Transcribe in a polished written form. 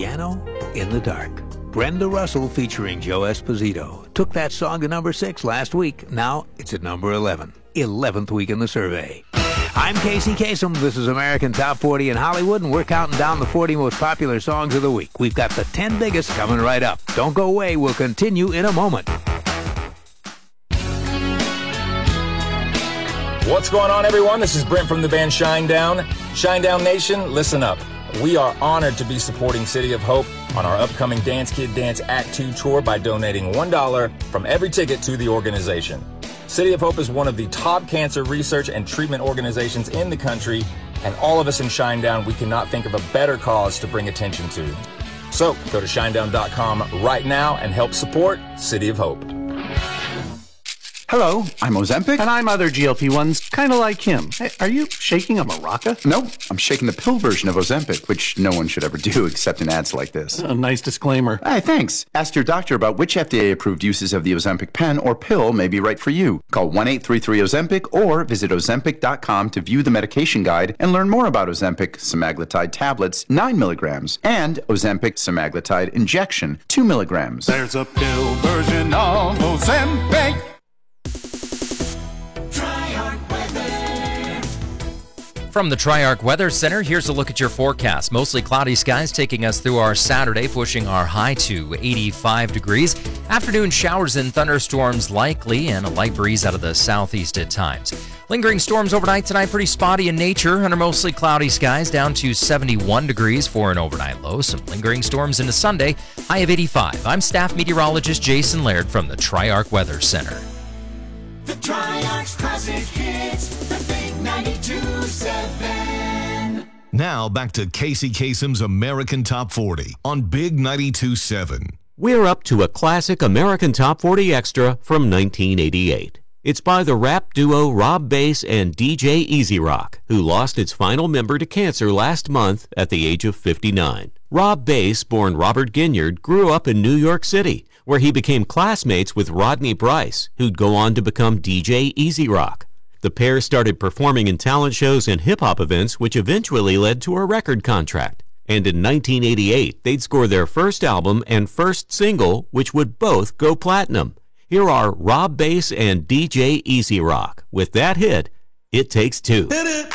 Piano in the Dark. Brenda Russell featuring Joe Esposito took that song to number 6 last week. Now it's at number 11. 11th week in the survey. I'm Casey Kasem. This is American Top 40 in Hollywood, and we're counting down the 40 most popular songs of the week. We've got the 10 biggest coming right up. Don't go away. We'll continue in a moment. What's going on, everyone? This is Brent from the band Shinedown. Shinedown Nation, listen up. We are honored to be supporting City of Hope on our upcoming Dance Kid Dance Act 2 tour by donating $1 from every ticket to the organization. City of Hope is one of the top cancer research and treatment organizations in the country, and all of us in Shinedown, we cannot think of a better cause to bring attention to. So go to shinedown.com right now and help support City of Hope. Hello, I'm Ozempic. And I'm other GLP-1s, kind of like him. Hey, are you shaking a maraca? No, I'm shaking the pill version of Ozempic, which no one should ever do except in ads like this. A nice disclaimer. Hey, thanks. Ask your doctor about which FDA-approved uses of the Ozempic pen or pill may be right for you. Call 1-833-OZEMPIC or visit Ozempic.com to view the medication guide and learn more about Ozempic semaglutide tablets, 9 milligrams, and Ozempic semaglutide injection, 2 milligrams. There's a pill version of Ozempic. From the Triarch Weather Center, here's a look at your forecast. Mostly cloudy skies taking us through our Saturday, pushing our high to 85 degrees. Afternoon showers and thunderstorms likely, and a light breeze out of the southeast at times. Lingering storms overnight tonight, pretty spotty in nature. Under mostly cloudy skies, down to 71 degrees for an overnight low. Some lingering storms into Sunday, high of 85. I'm staff meteorologist Jason Laird from the Triarch Weather Center. The Triarch's Classic Hits, the big 92.7. Now back to Casey Kasem's American Top 40 on Big 92.7. We're up to a classic American Top 40 extra from 1988. It's by the rap duo Rob Base and DJ Easy Rock, who lost its final member to cancer last month at the age of 59. Rob Base, born Robert Ginyard, grew up in New York City, where he became classmates with Rodney Bryce, who'd go on to become DJ Easy Rock. The pair started performing in talent shows and hip-hop events, which eventually led to a record contract. And in 1988, they'd score their first album and first single, which would both go platinum. Here are Rob Base and DJ Easy Rock with that hit, It Takes Two.